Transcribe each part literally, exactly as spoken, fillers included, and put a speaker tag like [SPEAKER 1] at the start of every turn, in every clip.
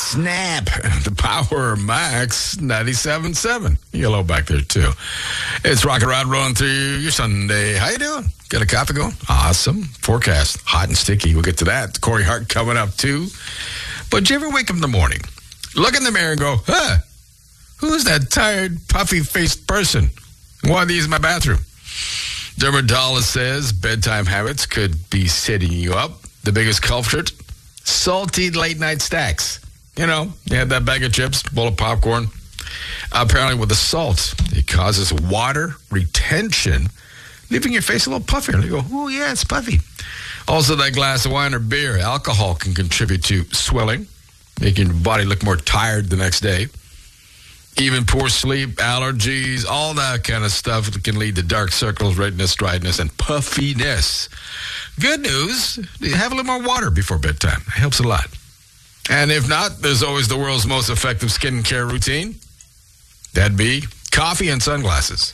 [SPEAKER 1] snap. The Power Max ninety-seven point seven. Yellow back there, too. It's Rocket Rod rolling through your Sunday. How you doing? Got a coffee going? Awesome. Forecast, hot and sticky. We'll get to that. Corey Hart coming up, too. But do you ever wake up in the morning, look in the mirror and go, huh, who's that tired, puffy-faced person? Why do they use my bathroom? Dermatologist says bedtime habits could be setting you up. The biggest culprit, salty late-night snacks. You know, you had that bag of chips, bowl of popcorn. Apparently with the salt, it causes water retention, leaving your face a little puffier. You go, oh, yeah, it's puffy. Also, that glass of wine or beer, alcohol can contribute to swelling, making your body look more tired the next day. Even poor sleep, allergies, all that kind of stuff can lead to dark circles, redness, dryness, and puffiness. Good news, have a little more water before bedtime. It helps a lot. And if not, there's always the world's most effective skincare routine. That'd be coffee and sunglasses.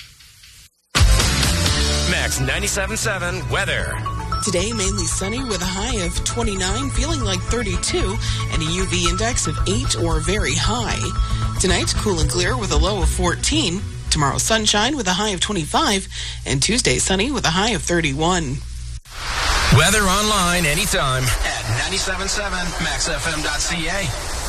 [SPEAKER 2] Max ninety-seven point seven weather.
[SPEAKER 3] Today, mainly sunny with a high of twenty-nine, feeling like thirty-two, and a U V index of eight or very high. Tonight's cool and clear with a low of fourteen. Tomorrow, sunshine with a high of twenty-five, and Tuesday, sunny with a high of thirty-one.
[SPEAKER 2] Weather online anytime at ninety-seven point seven max f m dot c a.